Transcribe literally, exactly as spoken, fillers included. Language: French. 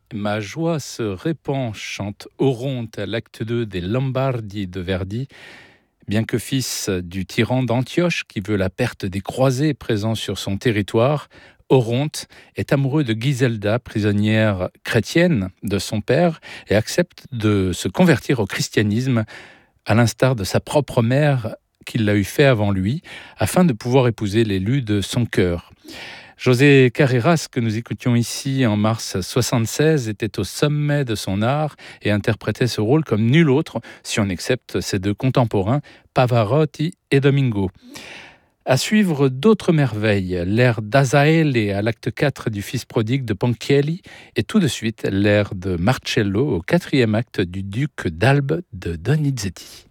Ma joie se répand, chante Oronte à l'acte deux des Lombardi de Verdi. Bien que fils du tyran d'Antioche qui veut la perte des croisés présents sur son territoire, Oronte est amoureux de Giselda, prisonnière chrétienne de son père, et accepte de se convertir au christianisme, à l'instar de sa propre mère qui l'a eu fait avant lui, afin de pouvoir épouser l'élu de son cœur. José Carreras, que nous écoutions ici en mars soixante-seize, était au sommet de son art et interprétait ce rôle comme nul autre, si on accepte ses deux contemporains, Pavarotti et Domingo. À suivre d'autres merveilles, l'air d'Azaele à l'acte quatre du Fils prodigue de Ponchielli et tout de suite l'air de Marcello au quatrième acte du Duc d'Albe de Donizetti.